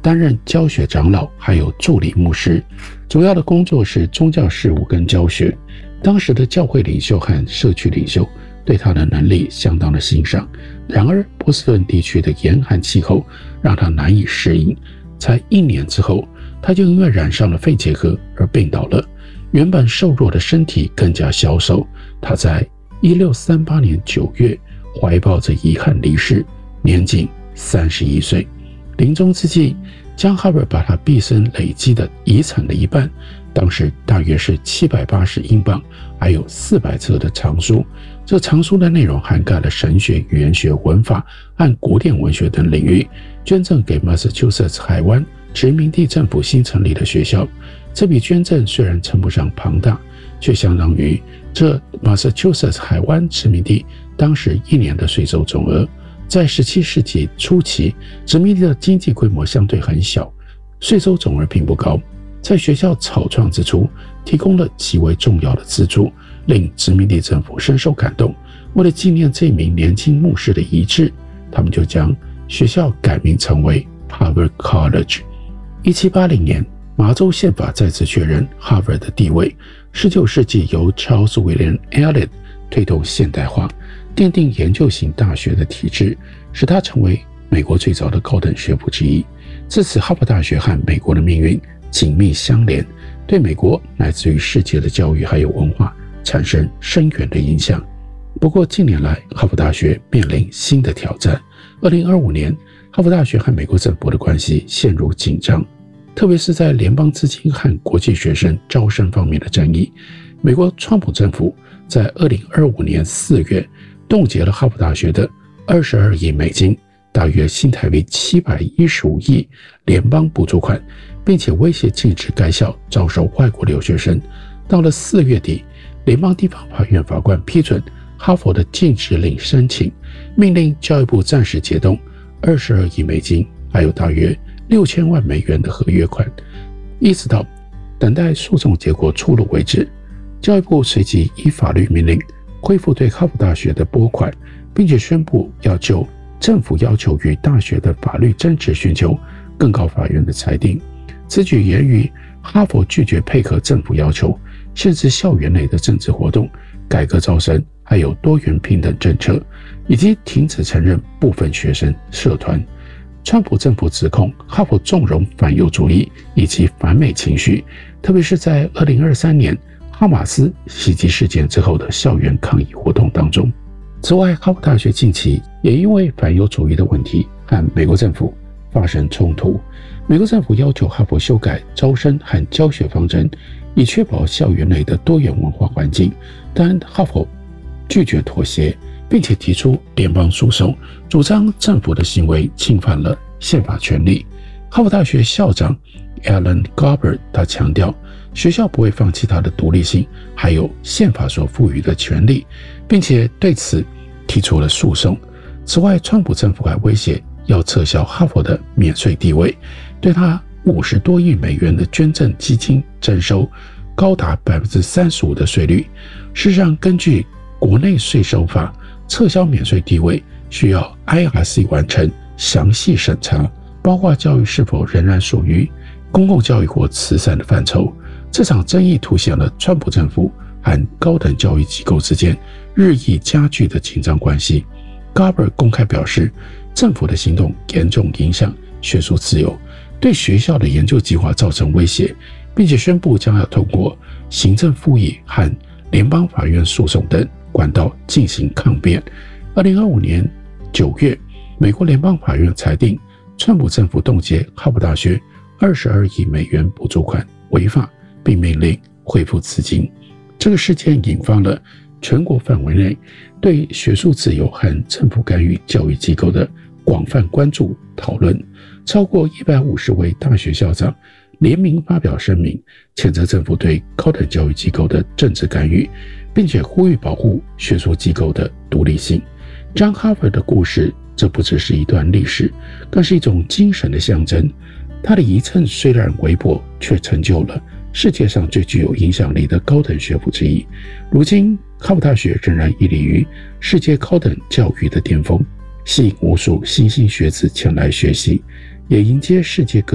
担任教学长老还有助理牧师，主要的工作是宗教事务跟教学。当时的教会领袖和社区领袖对他的能力相当的欣赏，然而波士顿地区的严寒气候让他难以适应，才1年之后，他就因为染上了肺结核而病倒了。原本瘦弱的身体更加消瘦，他在1638年9月怀抱着遗憾离世，年仅31岁。临终之际，将哈佛把他毕生累积的遗产的一半，当时大约是780英镑，还有400册的藏书。这藏书的内容涵盖了神学、语言学、文法和古典文学等领域，捐赠给 Massachusetts 海湾殖民地政府新成立的学校。这笔捐赠虽然称不上庞大，却相当于这 Massachusetts 海湾殖民地当时1年的税收总额。在17世纪初期，殖民地的经济规模相对很小，税收总额并不高，在学校草创之初提供了极为重要的资助，令殖民地政府深受感动。为了纪念这名年轻牧师的遗志，他们就将学校改名成为 Harvard College。 1780年，麻州宪法再次确认哈佛的地位。19世纪由 Charles William Eliot 推动现代化，奠定研究型大学的体制，使它成为美国最早的高等学府之一。自此，哈佛大学和美国的命运紧密相连，对美国乃至于世界的教育还有文化产生深远的影响。不过近年来，哈佛大学面临新的挑战。2025年，哈佛大学和美国政府的关系陷入紧张，特别是在联邦资金和国际学生招生方面的争议。美国川普政府在2025年4月冻结了哈佛大学的22亿美金，大约新台币715亿联邦补助款，并且威胁禁止该校招收外国留学生。到了4月底，联邦地方法院法官批准哈佛的禁止令申请，命令教育部暂时解冻22亿美金，还有大约6000万美元的合约款，一直到等待诉讼结果出炉为止。教育部随即以法律命令恢复对哈佛大学的拨款，并且宣布要就政府要求与大学的法律争执寻求更高法院的裁定。此举源于哈佛拒绝配合政府要求，限制校园内的政治活动、改革招生，还有多元平等政策，以及停止承认部分学生社团。川普政府指控哈佛纵容反犹主义以及反美情绪，特别是在2023年哈马斯袭击事件之后的校园抗议活动当中。此外，哈佛大学近期也因为反犹主义的问题和美国政府发生冲突。美国政府要求哈佛修改招生和教学方针，以确保校园内的多元文化环境，但哈佛拒绝妥协，并且提出联邦诉讼，主张政府的行为侵犯了宪法权利。哈佛大学校长 Alan Garber 他强调，学校不会放弃它的独立性，还有宪法所赋予的权利，并且对此提出了诉讼。此外，川普政府还威胁要撤销哈佛的免税地位，对他50多亿美元的捐赠基金征收高达 35% 的税率。事实上，根据国内税收法，撤销免税地位需要 IRC 完成详细审查，包括教育是否仍然属于公共教育或慈善的范畴。这场争议凸显了川普政府和高等教育机构之间日益加剧的紧张关系。Garber 公开表示，政府的行动严重影响学术自由，对学校的研究计划造成威胁，并且宣布将要通过行政复议和联邦法院诉讼等管道进行抗辩。2025年9月，美国联邦法院裁定川普政府冻结哈佛大学22亿美元补助款违法，并命令恢复资金。这个事件引发了全国范围内对学术自由和政府干预教育机构的广泛关注讨论。超过150位大学校长联名发表声明，谴责政府对高等教育机构的政治干预，并且呼吁保护学术机构的独立性。张哈佛的故事，这不只是一段历史，更是一种精神的象征。他的遗称虽然微薄，却成就了世界上最具有影响力的高等学府之一。如今，哈佛大学仍然屹立于世界高等教育的巅峰，吸引无数新兴学子前来学习，也迎接世界各